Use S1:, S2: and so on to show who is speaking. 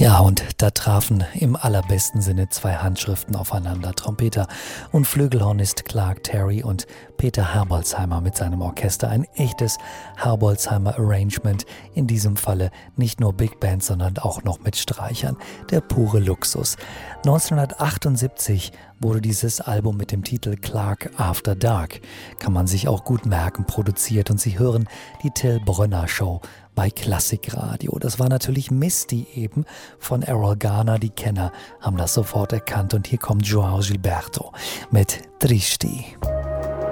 S1: Ja, und da trafen im allerbesten Sinne zwei Handschriften aufeinander. Trompeter und Flügelhornist Clark Terry und Peter Herbolzheimer mit seinem Orchester. Ein echtes Herbolzheimer Arrangement. In diesem Falle nicht nur Big Band, sondern auch noch mit Streichern. Der pure Luxus. 1978 wurde dieses Album mit dem Titel Clark After Dark, kann man sich auch gut merken, produziert. Und Sie hören die Till Brönner Show bei Klassikradio. Das war natürlich Misty eben von Errol Garner. Die Kenner haben das sofort erkannt. Und hier kommt João Gilberto mit Tristi.